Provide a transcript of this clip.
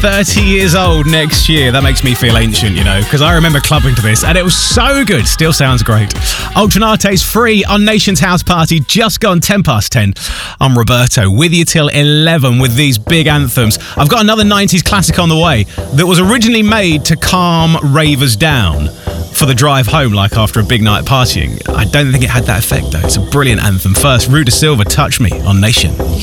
30 years old next year. That makes me feel ancient, you know, because I remember clubbing to this and it was so good. Still sounds great. Ultranate's Free on Nation's House Party, just gone 10 past 10. I'm Roberto, with you till 11 with these big anthems. I've got another 90s classic on the way that was originally made to calm ravers down for the drive home, like after a big night partying. I don't think it had that effect, though. It's a brilliant anthem. First, Rue de Silva, Touch Me on Nation.